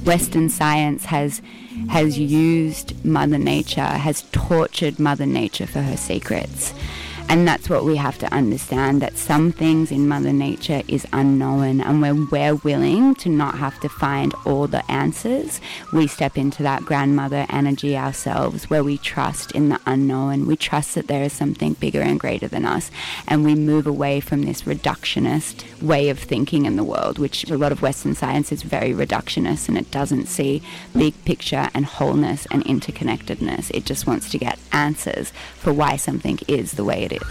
Western science has used Mother Nature, has tortured Mother Nature for her secrets. And that's what we have to understand, that some things in Mother Nature is unknown, and when we're willing to not have to find all the answers, we step into that grandmother energy ourselves, where we trust in the unknown. We trust that there is something bigger and greater than us, and we move away from this reductionist way of thinking in the world, which a lot of Western science is very reductionist, and it doesn't see big picture and wholeness and interconnectedness. It just wants to get answers for why something is the way it is.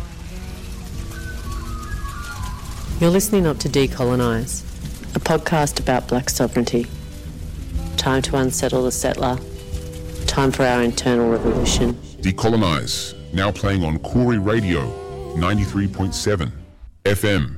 You're listening up to Decolonise, a podcast about black sovereignty. Time to unsettle the settler. Time for our internal revolution. Decolonise, now playing on Koori Radio, 93.7 FM.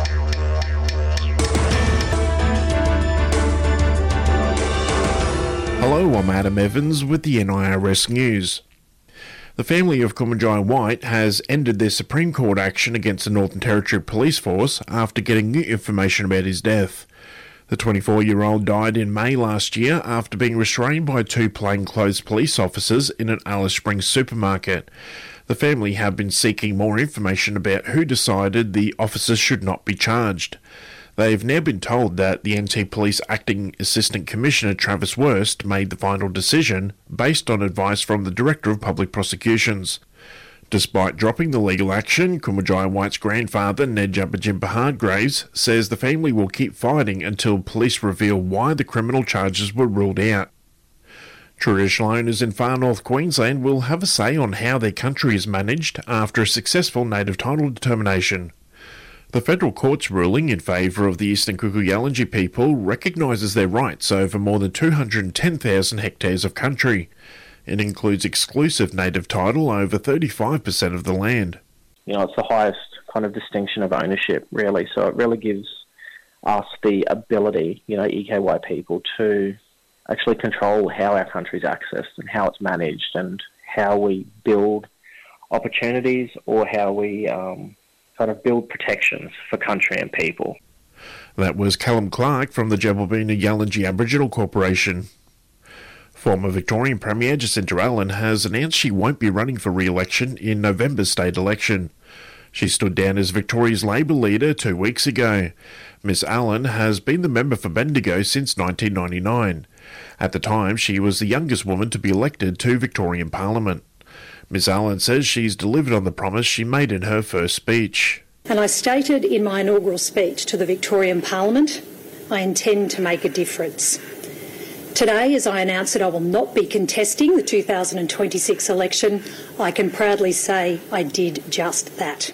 Hello, I'm Adam Evans with the NIRS News. The family of Kumanjayi White has ended their Supreme Court action against the Northern Territory Police Force after getting new information about his death. The 24-year-old died in May last year after being restrained by two plainclothes police officers in an Alice Springs supermarket. The family have been seeking more information about who decided the officers should not be charged. They've now been told that the NT Police Acting Assistant Commissioner Travis Wurst made the final decision based on advice from the Director of Public Prosecutions. Despite dropping the legal action, Kumanjayi White's grandfather, Ned Jabajimpa Hardgraves, says the family will keep fighting until police reveal why the criminal charges were ruled out. Traditional owners in far north Queensland will have a say on how their country is managed after a successful native title determination. The federal court's ruling in favour of the Eastern Kuku-Yalanji people recognises their rights over more than 210,000 hectares of country. It includes exclusive native title over 35% of the land. It's the highest kind of distinction of ownership, really. So it really gives us the ability, EKY people, to actually control how our country's accessed and how it's managed and how we build opportunities or how we kind of build protections for country and people. That was Callum Clark from the Jabalbina Yalanji Aboriginal Corporation. Former Victorian Premier Jacinta Allen has announced she won't be running for re-election in November's state election. She stood down as Victoria's Labor leader 2 weeks ago. Miss Allen has been the member for Bendigo since 1999. At the time, she was the youngest woman to be elected to Victorian Parliament. Ms Allen says she's delivered on the promise she made in her first speech. And I stated in my inaugural speech to the Victorian Parliament, I intend to make a difference. Today, as I announce that I will not be contesting the 2026 election, I can proudly say I did just that.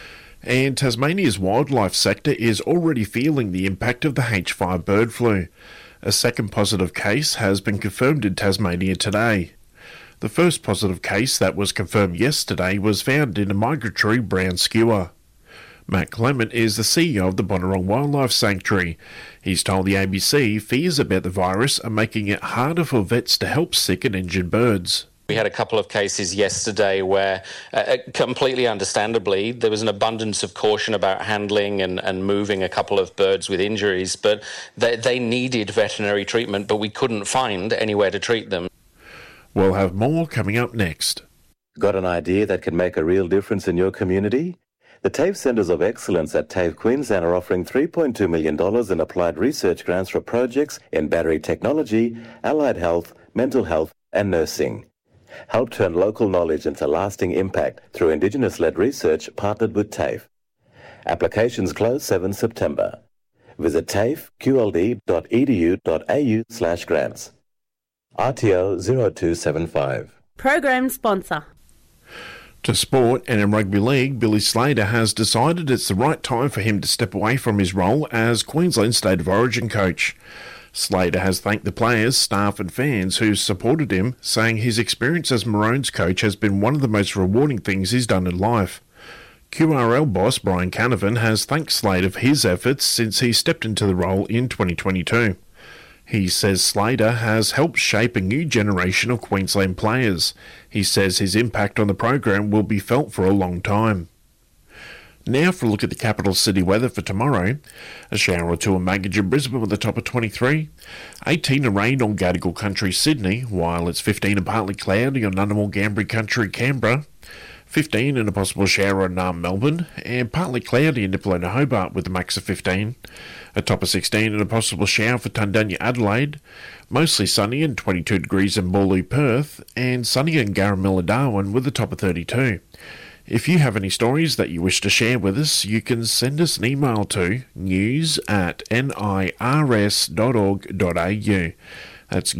And Tasmania's wildlife sector is already feeling the impact of the H5 bird flu. A second positive case has been confirmed in Tasmania today. The first positive case that was confirmed yesterday was found in a migratory brown skua. Matt Clement is the CEO of the Bonorong Wildlife Sanctuary. He's told the ABC fears about the virus are making it harder for vets to help sick and injured birds. We had a couple of cases yesterday where, completely understandably, there was an abundance of caution about handling and moving a couple of birds with injuries, but they needed veterinary treatment, but we couldn't find anywhere to treat them. We'll have more coming up next. Got an idea that can make a real difference in your community? The TAFE Centres of Excellence at TAFE Queensland are offering $3.2 million in applied research grants for projects in battery technology, allied health, mental health and nursing. Help turn local knowledge into lasting impact through Indigenous-led research partnered with TAFE. Applications close 7 September. Visit tafeqld.edu.au/grants. RTO 0275. Program sponsor. To sport, and in rugby league, Billy Slater has decided it's the right time for him to step away from his role as Queensland State of Origin coach. Slater has thanked the players, staff and fans who supported him, saying his experience as Maroons coach has been one of the most rewarding things he's done in life. QRL boss Brian Canavan has thanked Slater for his efforts since he stepped into the role in 2022. He says Slater has helped shape a new generation of Queensland players. He says his impact on the program will be felt for a long time. Now for a look at the capital city weather for tomorrow. A shower or two in Maggie and Brisbane with a top of 23. 18 and rain on Gadigal Country, Sydney, while it's 15 and partly cloudy on Ngunnawal Ngambri Country, Canberra. 15 and a possible shower on Melbourne, and partly cloudy in Nipalona, Hobart with a max of 15. A top of 16 and a possible shower for Tundunya, Adelaide. Mostly sunny and 22 degrees in Boorloo, Perth, and sunny in Garamilla, Darwin with a top of 32. If you have any stories that you wish to share with us, you can send us an email to news@nirs.org.au. That's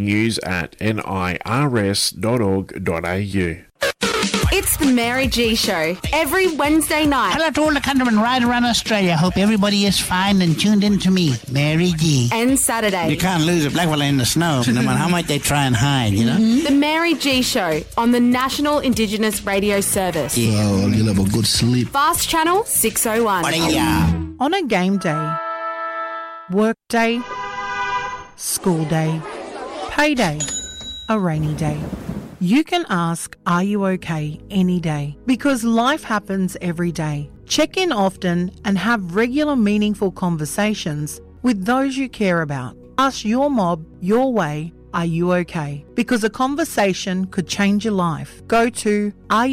news@nirs.org.au. It's the Mary G Show, every Wednesday night. Hello to all the countrymen right around Australia. Hope everybody is fine and tuned in to me, Mary G. And Saturday. You can't lose a black fella in the snow, no matter how much they try and hide, you know? Mm-hmm. The Mary G Show on the National Indigenous Radio Service. Yeah. Well, you'll have a good sleep. Fast Channel 601. On a game day, work day, school day, payday, a rainy day. You can ask, are you okay, any day, because life happens every day. Check in often and have regular meaningful conversations with those you care about. Ask your mob your way, are you okay? Because a conversation could change your life. Go to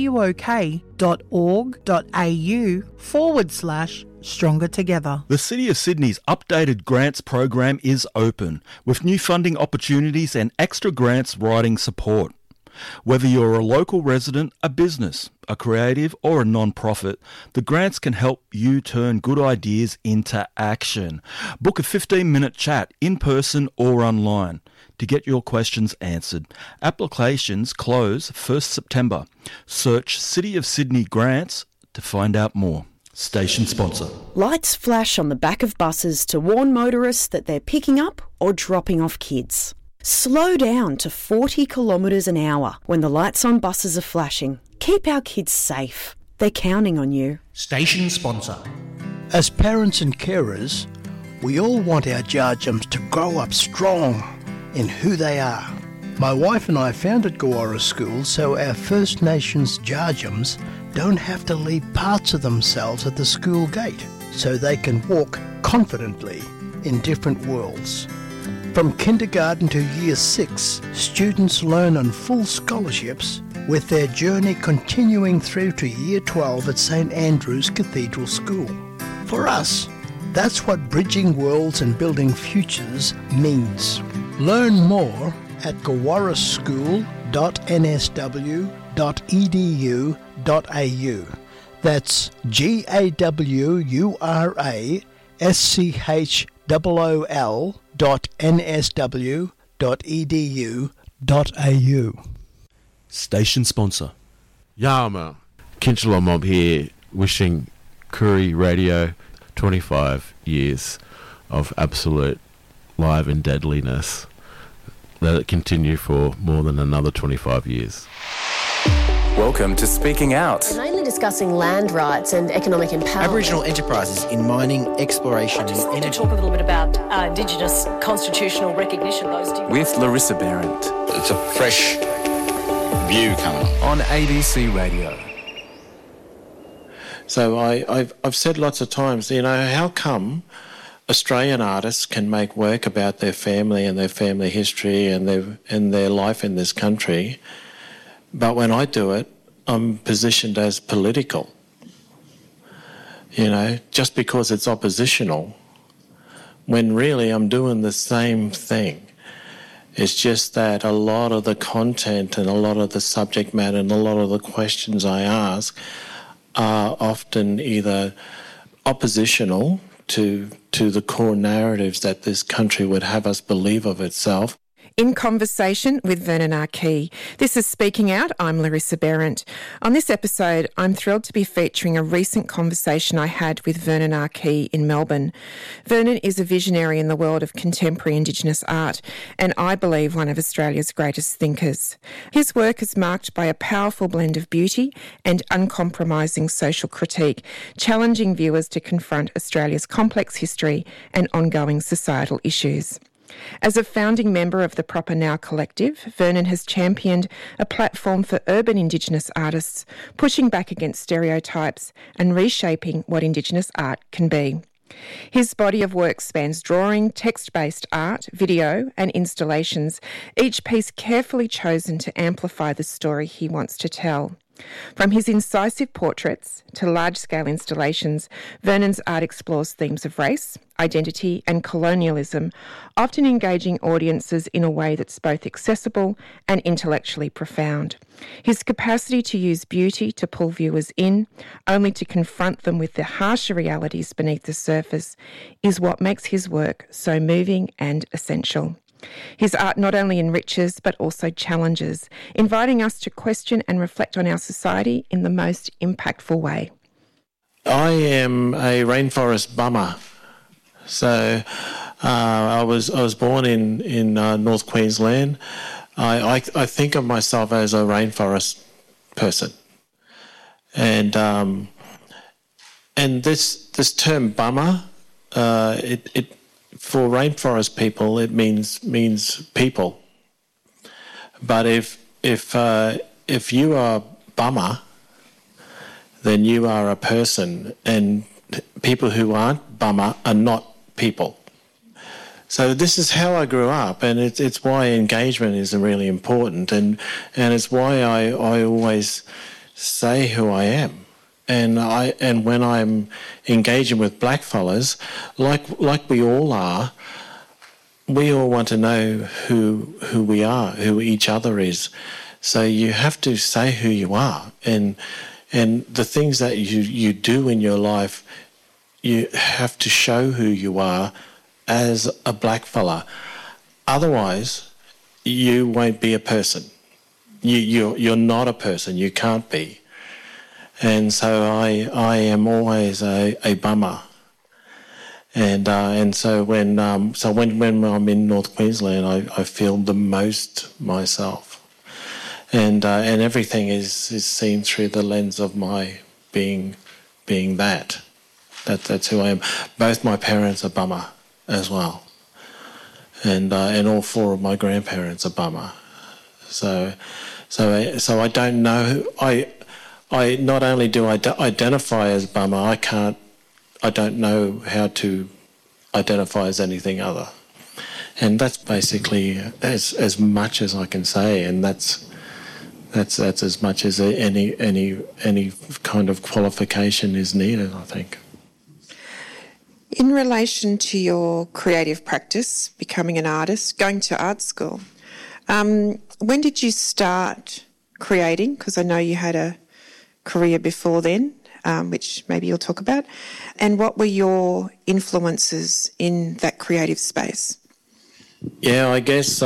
areyouok.org.au/Stronger Together. The City of Sydney's updated grants program is open, with new funding opportunities and extra grants writing support. Whether you're a local resident, a business, a creative or a non-profit, the grants can help you turn good ideas into action. Book a 15-minute chat in person or online to get your questions answered. Applications close 1st September. Search City of Sydney Grants to find out more. Station sponsor. Lights flash on the back of buses to warn motorists that they're picking up or dropping off kids. Slow down to 40 kilometres an hour when the lights on buses are flashing. Keep our kids safe. They're counting on you. Station sponsor. As parents and carers, we all want our Jarjums to grow up strong in who they are. My wife and I founded Gawara School so our First Nations Jarjums don't have to leave parts of themselves at the school gate, so they can walk confidently in different worlds. From kindergarten to year 6, students learn on full scholarships, with their journey continuing through to year 12 at St Andrew's Cathedral School. For us, that's what bridging worlds and building futures means. Learn more at gawaraschool.nsw.edu.au. That's GAWURASCHOOL.nsw.edu.au. Station sponsor. Yama, Kinchela Mob here, wishing Koori Radio 25 years of absolute live and deadliness. Let it continue for more than another 25 years. Welcome to Speaking Out. We're mainly discussing land rights and economic empowerment. Aboriginal enterprises in mining, exploration and energy. To talk a little bit about Indigenous constitutional recognition. With Larissa Behrendt. It's a fresh view coming on ABC Radio. So I've said lots of times, you know, how come Australian artists can make work about their family and their family history and their life in this country, but when I do it, I'm positioned as political. You know, just because it's oppositional, when really I'm doing the same thing. It's just that a lot of the content and a lot of the subject matter and a lot of the questions I ask are often either oppositional to the core narratives that this country would have us believe of itself. In conversation with Vernon Arkey. This is Speaking Out. I'm Larissa Behrendt. On this episode, I'm thrilled to be featuring a recent conversation I had with Vernon Arkey in Melbourne. Vernon is a visionary in the world of contemporary Indigenous art, and I believe one of Australia's greatest thinkers. His work is marked by a powerful blend of beauty and uncompromising social critique, challenging viewers to confront Australia's complex history and ongoing societal issues. As a founding member of the Proper Now Collective, Vernon has championed a platform for urban Indigenous artists, pushing back against stereotypes and reshaping what Indigenous art can be. His body of work spans drawing, text-based art, video and installations, each piece carefully chosen to amplify the story he wants to tell. From his incisive portraits to large-scale installations, Vernon's art explores themes of race, identity and colonialism, often engaging audiences in a way that's both accessible and intellectually profound. His capacity to use beauty to pull viewers in, only to confront them with the harsher realities beneath the surface, is what makes his work so moving and essential. His art not only enriches but also challenges, inviting us to question and reflect on our society in the most impactful way. I am a rainforest bummer. So I was born in North Queensland. I think of myself as a rainforest person, and this term bummer, it for rainforest people, it means people. But if you are bummer, then you are a person, and people who aren't bummer are not people. So this is how I grew up, and it's why engagement is really important, and it's why I always say who I am. And when I'm engaging with blackfellas, like we all are, we all want to know who we are, who each other is. So you have to say who you are, and the things that you do in your life, you have to show who you are as a blackfella. Otherwise, you won't be a person. You're not a person. You can't be. And so I am always a bummer, and so when I'm in North Queensland, I feel the most myself, and everything is seen through the lens of my being that. That's who I am. Both my parents are bummer as well, and all four of my grandparents are bummer. So I don't know. I not only do I identify as bummer, I don't know how to identify as anything other, and that's basically as much as I can say, and that's as much as any kind of qualification is needed, I think. In relation to your creative practice, becoming an artist, going to art school, when did you start creating? Because I know you had a career before then, which maybe you'll talk about, and what were your influences in that creative space? Yeah, I guess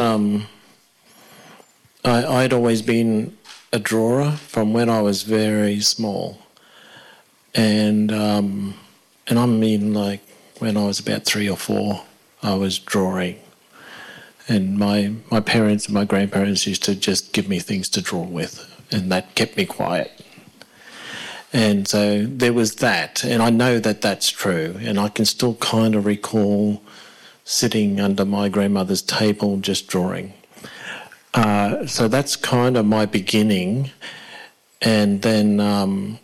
I'd always been a drawer from when I was very small, and I mean, like, when I was about 3 or 4, I was drawing, and my parents and my grandparents used to just give me things to draw with, and that kept me quiet. And so there was that, and I know that that's true, and I can still kind of recall sitting under my grandmother's table just drawing. So that's kind of my beginning, and then then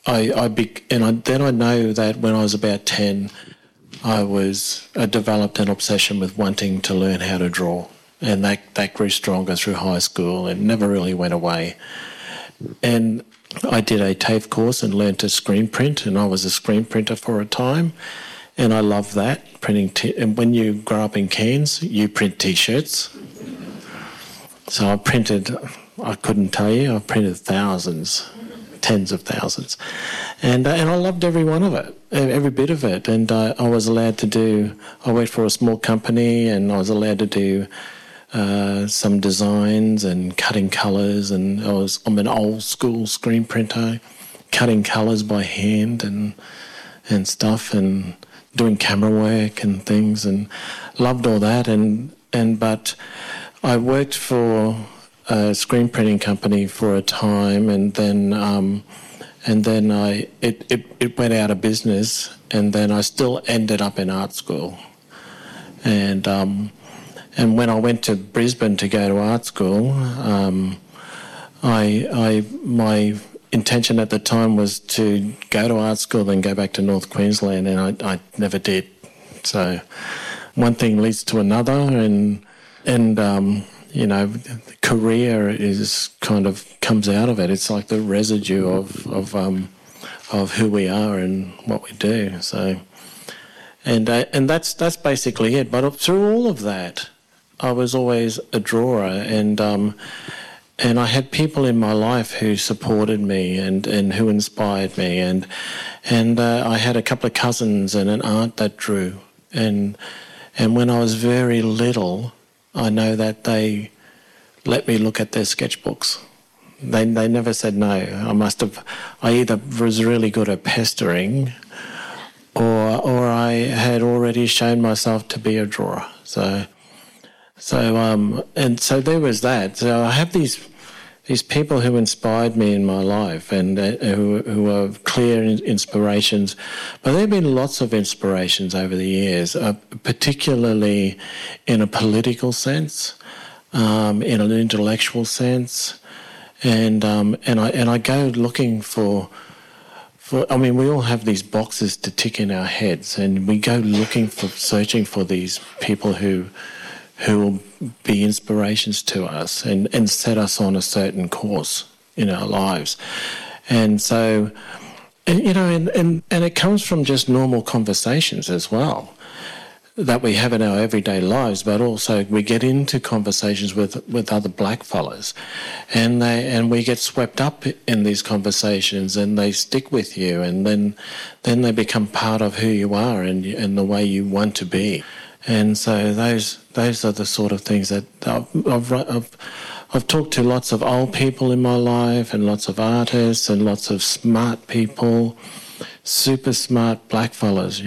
I know that when I was about 10, I developed an obsession with wanting to learn how to draw, and that grew stronger through high school and never really went away. And I did a TAFE course and learned to screen print, and I was a screen printer for a time, and I loved that, printing. And when you grow up in Cairns, you print T-shirts. So I printed, I couldn't tell you, I printed thousands, tens of thousands. And I loved every one of it, every bit of it. And I was allowed to do, I worked for a small company, and I was allowed to do some designs and cutting colours, and I'm an old school screen printer, cutting colours by hand and stuff, and doing camera work and things, and loved all that. But I worked for a screen printing company for a time, and then it went out of business, and then I still ended up in art school, and when I went to Brisbane to go to art school, my intention at the time was to go to art school and go back to North Queensland, and I never did. So one thing leads to another, and career is kind of comes out of it. It's like the residue of who we are and what we do. So, and that's basically it. But through all of that, I was always a drawer, and I had people in my life who supported me and who inspired me, and I had a couple of cousins and an aunt that drew, and when I was very little, I know that they let me look at their sketchbooks. They never said no. I either was really good at pestering, or I had already shown myself to be a drawer. So there was that. So I have these people who inspired me in my life, and who are clear inspirations. But there have been lots of inspirations over the years, particularly in a political sense, in an intellectual sense, and I go looking for. I mean, we all have these boxes to tick in our heads, and we go searching for these people who will be inspirations to us and set us on a certain course in our lives. And so, and it comes from just normal conversations as well that we have in our everyday lives, but also we get into conversations with other black fellas, and we get swept up in these conversations, and they stick with you, and then they become part of who you are and the way you want to be. And so those are the sort of things that I've talked to lots of old people in my life, and lots of artists, and lots of smart people, super smart black fellas,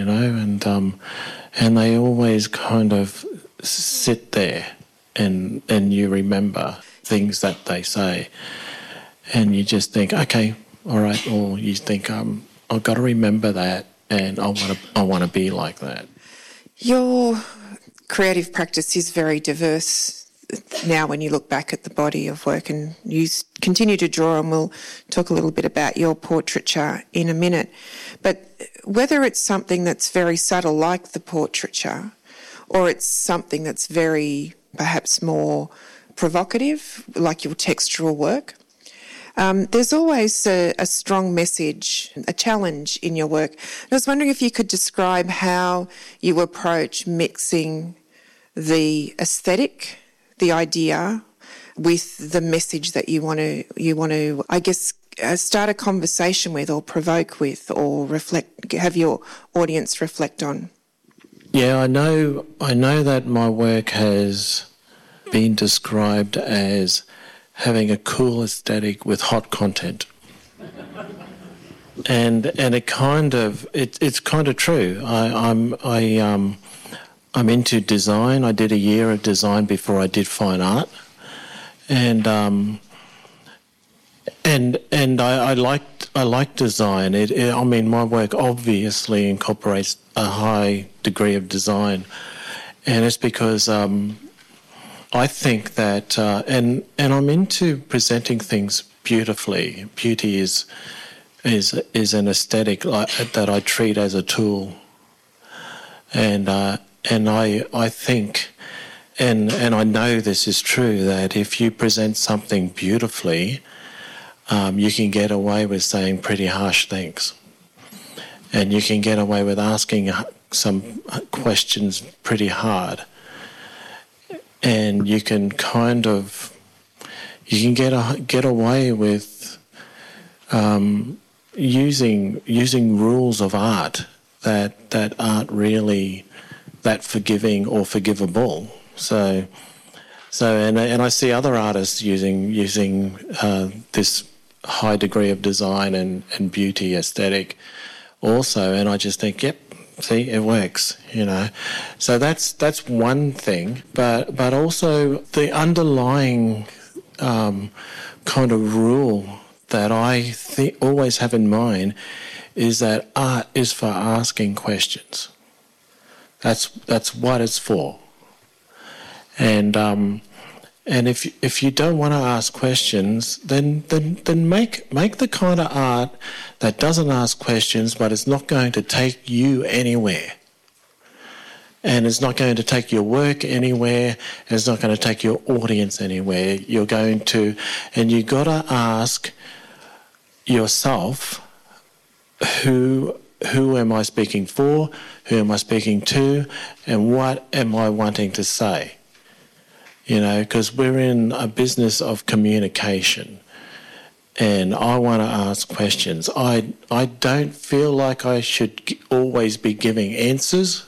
and they always kind of sit there, and you remember things that they say, and you just think, okay, all right, or you think, I've got to remember that, and I want to be like that. Your creative practice is very diverse now when you look back at the body of work, and you continue to draw, and we'll talk a little bit about your portraiture in a minute. But whether it's something that's very subtle like the portraiture, or it's something that's very perhaps more provocative like your textural work, there's always a strong message, a challenge in your work. I was wondering if you could describe how you approach mixing the aesthetic, the idea, with the message that you want to, I guess, start a conversation with, or provoke with, or have your audience reflect on. Yeah, I know that my work has been described as having a cool aesthetic with hot content, and it kind of it's kind of true. I'm into design. I did a year of design before I did fine art, and I like design. I mean, my work obviously incorporates a high degree of design, and it's because I think that, and I'm into presenting things beautifully. Beauty is an aesthetic that I treat as a tool, and I think, and I know this is true, that if you present something beautifully, you can get away with saying pretty harsh things, and you can get away with asking some questions pretty hard, and you can get away with using rules of art that aren't really that forgiving or forgivable. So and I see other artists using this high degree of design and beauty aesthetic also, and I just think, yep, see, it works, So that's one thing, but also the underlying kind of rule that I always have in mind is that art is for asking questions. That's what it's for. And if you don't want to ask questions, then make the kind of art that doesn't ask questions, but it's not going to take you anywhere. And it's not going to take your work anywhere. And it's not going to take your audience anywhere. You've got to ask yourself, who am I speaking for? Who am I speaking to? And what am I wanting to say? Because we're in a business of communication, and I want to ask questions. I don't feel like I should always be giving answers.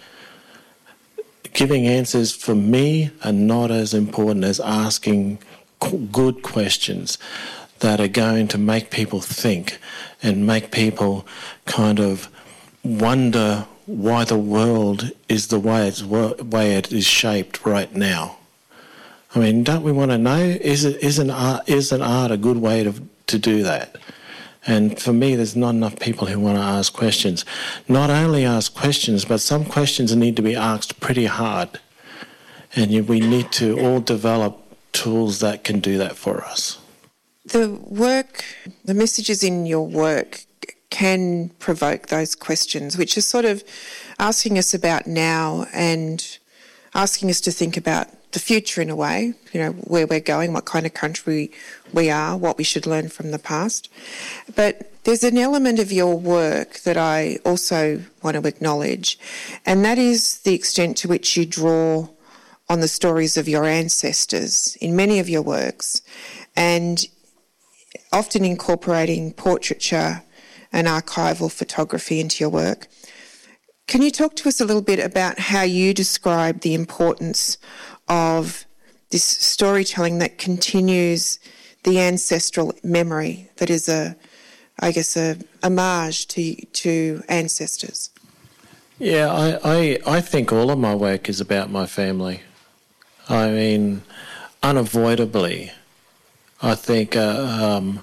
Giving answers for me are not as important as asking good questions that are going to make people think and make people kind of wonder why the world is the way it is shaped right now. I mean, don't we want to know? Isn't art a good way to do that? And for me, there's not enough people who want to ask questions. Not only ask questions, but some questions need to be asked pretty hard. And we need to all develop tools that can do that for us. The messages in your work can provoke those questions, which is sort of asking us about now and asking us to think about the future in a way, where we're going, what kind of country we are, what we should learn from the past. But there's an element of your work that I also want to acknowledge, and that is the extent to which you draw on the stories of your ancestors in many of your works, and often incorporating portraiture and archival photography into your work. Can you talk to us a little bit about how you describe the importance of this storytelling that continues the ancestral memory that is a homage to ancestors? Yeah, I think all of my work is about my family. I mean, unavoidably, I think I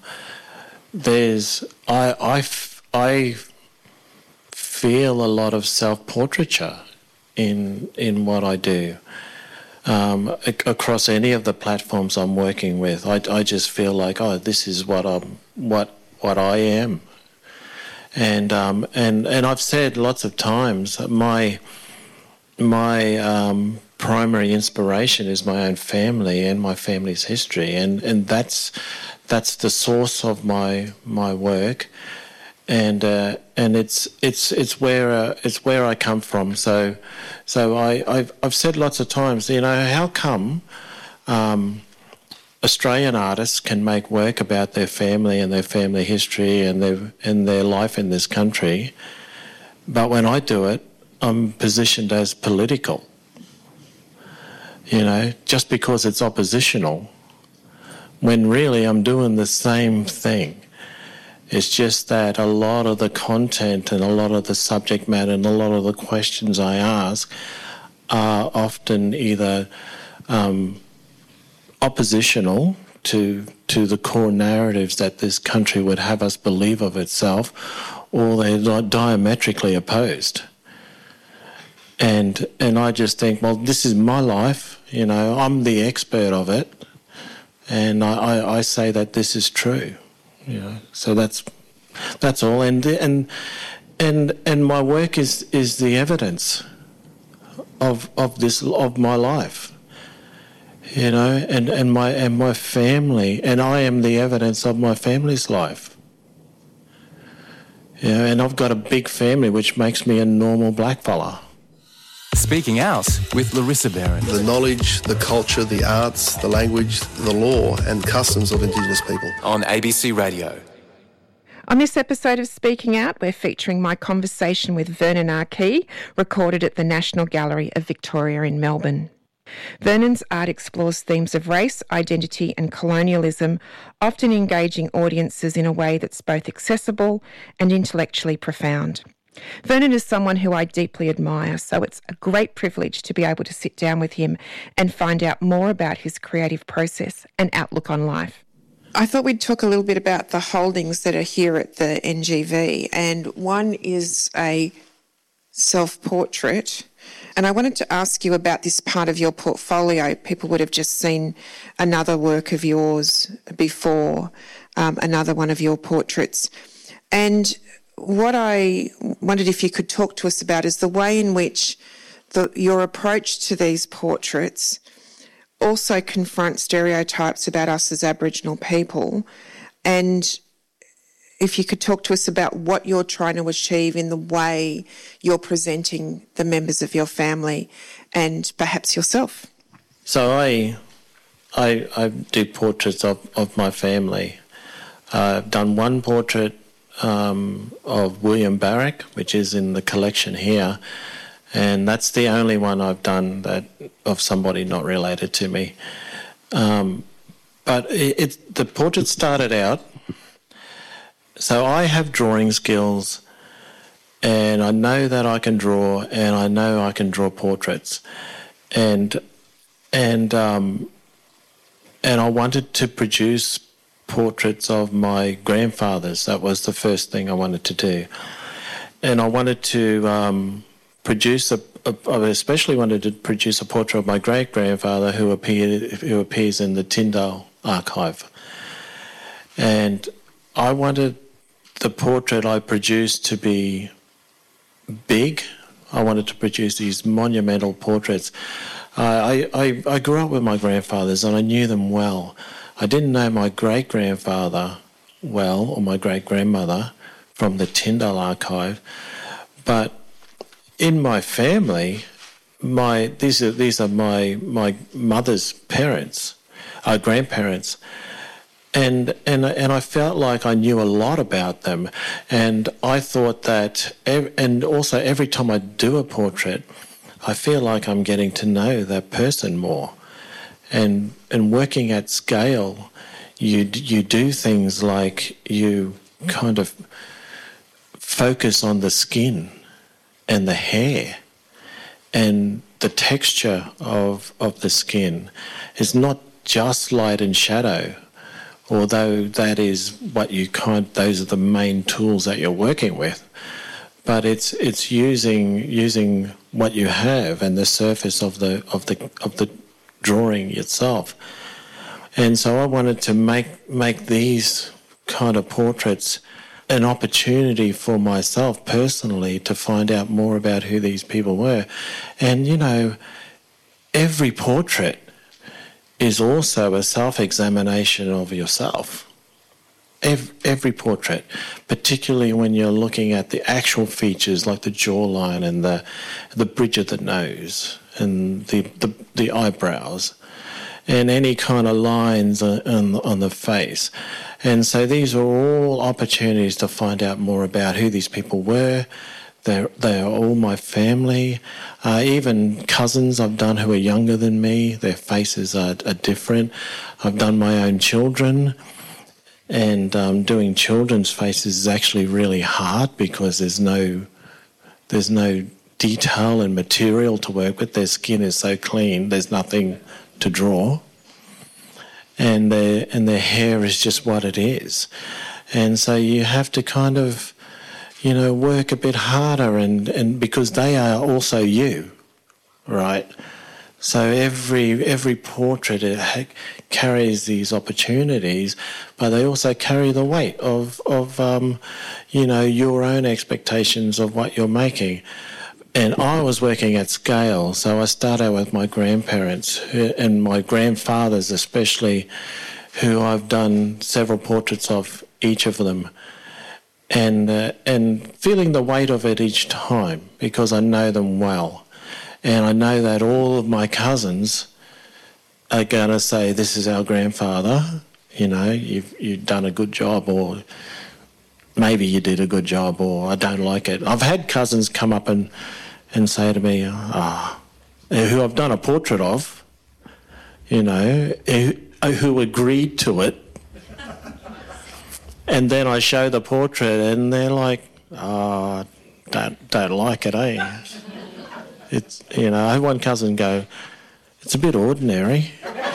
feel a lot of self-portraiture in what I do. Across any of the platforms I'm working with, I just feel like, this is what I am, and I've said lots of times my primary inspiration is my own family and my family's history, and that's the source of my work, and it's where I come from. So I've said lots of times, how come Australian artists can make work about their family and their family history and their life in this country, but when I do it, I'm positioned as political. Just because it's oppositional, when really I'm doing the same thing. It's just that a lot of the content and a lot of the subject matter and a lot of the questions I ask are often either oppositional to the core narratives that this country would have us believe of itself, or they're diametrically opposed. And I just think, well, this is my life, I'm the expert of it, and I say that this is true. So that's all, and my work is the evidence of my life, and my family, and I am the evidence of my family's life. And I've got a big family, which makes me a normal black fella. Speaking Out with Larissa Behrendt. The knowledge, the culture, the arts, the language, the law and customs of Indigenous people. On ABC Radio. On this episode of Speaking Out, we're featuring my conversation with Vernon Arkey, recorded at the National Gallery of Victoria in Melbourne. Vernon's art explores themes of race, identity and colonialism, often engaging audiences in a way that's both accessible and intellectually profound. Vernon is someone who I deeply admire, so it's a great privilege to be able to sit down with him and find out more about his creative process and outlook on life. I thought we'd talk a little bit about the holdings that are here at the NGV, and one is a self-portrait And I wanted to ask you about this part of your portfolio. People would have just seen another work of yours before, another one of your portraits. And what I wondered if you could talk to us about is the way in which your approach to these portraits also confronts stereotypes about us as Aboriginal people, and if you could talk to us about what you're trying to achieve in the way you're presenting the members of your family and perhaps yourself. So I do portraits of my family. I've done one portrait of William Barrack, which is in the collection here, and that's the only one I've done that of somebody not related to me. But the portrait started out, so I have drawing skills, and I know that I can draw, and I know I can draw portraits, and I wanted to produce portraits of my grandfathers. That was the first thing I wanted to do, and I wanted to produce I especially wanted to produce a portrait of my great grandfather who appears in the Tyndale archive, and I wanted the portrait I produced to be big. I wanted to produce these monumental portraits. I grew up with my grandfathers and I knew them well. I didn't know my great-grandfather well, or my great-grandmother from the Tyndale archive, but in my family, these are my mother's parents, grandparents, and I felt like I knew a lot about them, and I thought that, and also every time I do a portrait, I feel like I'm getting to know that person more, and working at scale, you do things like you kind of focus on the skin and the hair and the texture of the skin. It's not just light and shadow, although that is what those are the main tools that you're working with. But it's using what you have and the surface of the drawing itself. And so I wanted to make these kind of portraits an opportunity for myself personally to find out more about who these people were. And, you know, every portrait is also a self-examination of yourself. Every portrait, particularly when you're looking at the actual features like the jawline and the bridge of the nose and the eyebrows and any kind of lines on the face. And so these are all opportunities to find out more about who these people were. They are all my family. Even cousins I've done who are younger than me, their faces are different. I've done my own children, and doing children's faces is actually really hard because there's no detail and material to work with. Their skin is so clean, there's nothing to draw. And their hair is just what it is. And so you have to kind of, you know, work a bit harder and because they are also you, right? So every portrait carries these opportunities, but they also carry the weight of you know, your own expectations of what you're making. And I was working at scale, so I started with my grandparents and my grandfathers especially, who I've done several portraits of each of them, and feeling the weight of it each time because I know them well. And I know that all of my cousins are going to say, this is our grandfather, you know, you've done a good job, or maybe you did a good job, or I don't like it. I've had cousins come up and say to me, who I've done a portrait of, you know, who agreed to it, and then I show the portrait and they're like, don't like it, eh? It's, you know, I had one cousin go, it's a bit ordinary.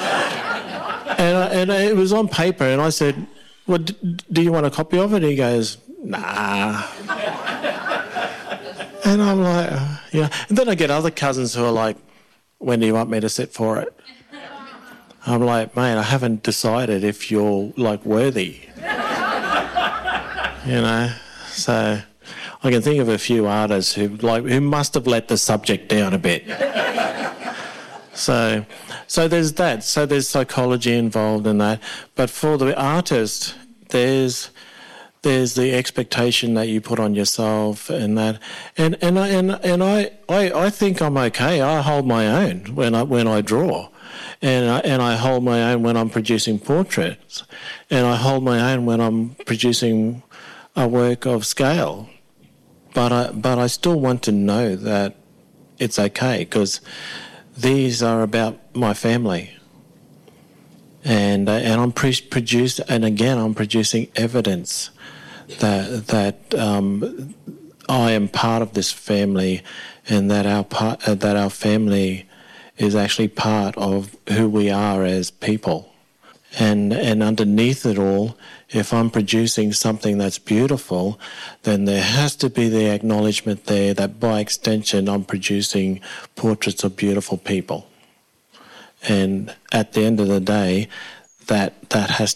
and it was on paper, and I said, well, do you want a copy of it? He goes, nah. And I'm like, And then I get other cousins who are like, when do you want me to sit for it? I'm like, mate, I haven't decided if you're, like, worthy. So I can think of a few artists who must have let the subject down a bit. So there's that. So there's psychology involved in that. But for the artist, there's the expectation that you put on yourself and that. And I think I'm okay. I hold my own when I draw. And I hold my own when I'm producing portraits. And I hold my own when I'm producing a work of scale. But I still want to know that it's okay, because these are about my family. And I'm producing evidence that I am part of this family, and that our family is actually part of who we are as people. And underneath it all, if I'm producing something that's beautiful, then there has to be the acknowledgement there that by extension I'm producing portraits of beautiful people. And at the end of the day, that has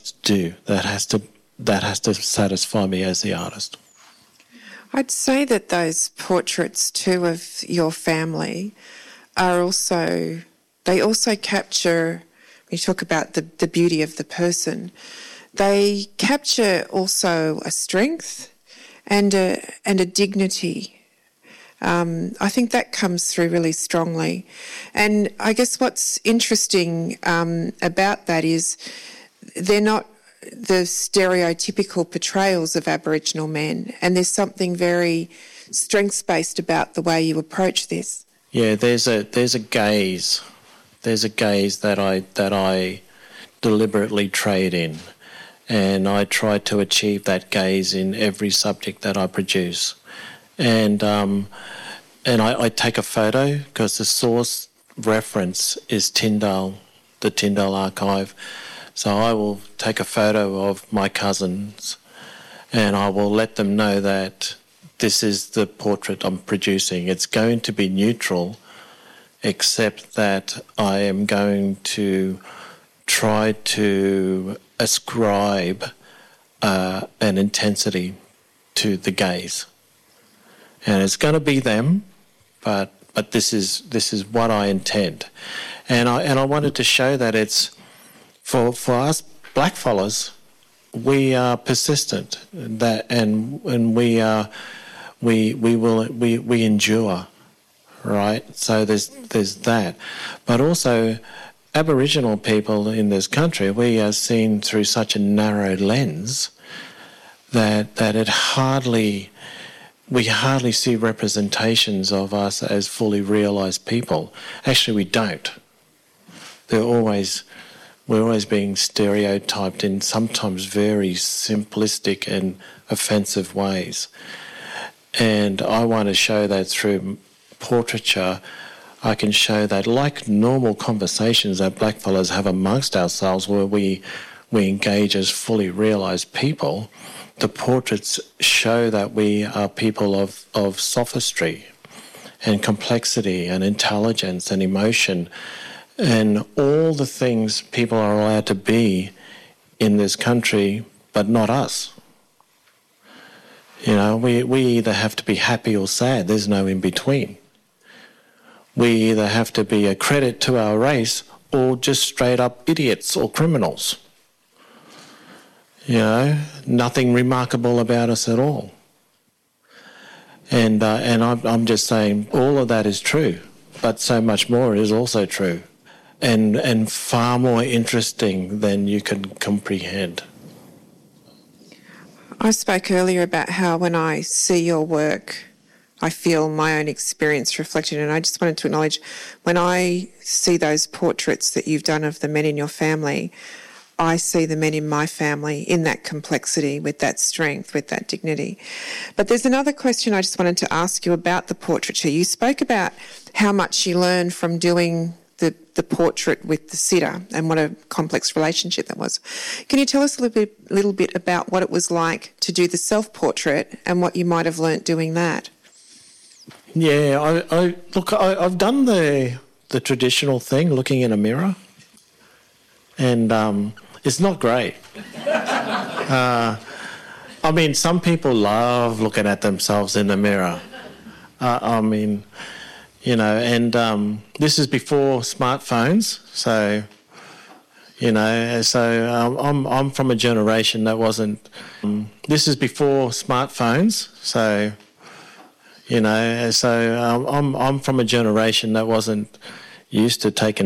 to satisfy me as the artist. I'd say that those portraits too of your family are also capture, you talk about the beauty of the person, they capture also a strength and a dignity. I think that comes through really strongly. And I guess what's interesting about that is they're not the stereotypical portrayals of Aboriginal men, and there's something very strengths-based about the way you approach this. Yeah, there's a gaze. There's a gaze that I deliberately trade in, and I try to achieve that gaze in every subject that I produce. And I take a photo because the source reference is Tyndale, the Tyndale archive. So I will take a photo of my cousins, and I will let them know that this is the portrait I'm producing. It's going to be neutral, except that I am going to try to ascribe an intensity to the gaze. And it's going to be them, but this is what I intend. And I wanted to show that it's for us blackfellas, we are persistent, and we endure, right? So there's that, but also Aboriginal people in this country, we are seen through such a narrow lens that we hardly see representations of us as fully realised people. Actually, we don't. We're always being stereotyped in sometimes very simplistic and offensive ways. And I want to show that through portraiture. I can show that, like normal conversations that blackfellas have amongst ourselves where we engage as fully realised people, the portraits show that we are people of sophistry and complexity and intelligence and emotion and all the things people are allowed to be in this country, but not us. You know, we either have to be happy or sad. There's no in between. We either have to be a credit to our race or just straight up idiots or criminals. You know, nothing remarkable about us at all. And I'm just saying all of that is true, but so much more is also true. And far more interesting than you can comprehend. I spoke earlier about how when I see your work, I feel my own experience reflected, and I just wanted to acknowledge when I see those portraits that you've done of the men in your family, I see the men in my family in that complexity, with that strength, with that dignity. But there's another question I just wanted to ask you about the portraiture. You spoke about how much you learned from doing the portrait with the sitter and what a complex relationship that was. Can you tell us a little bit about what it was like to do the self-portrait and what you might have learnt doing that? Yeah, I've done the traditional thing, looking in a mirror, and it's not great. I mean, some people love looking at themselves in the mirror. I mean, you know, and this is before smartphones, so you know, so I'm from a generation that wasn't. This is before smartphones, so you know, so I'm from a generation that wasn't used to taking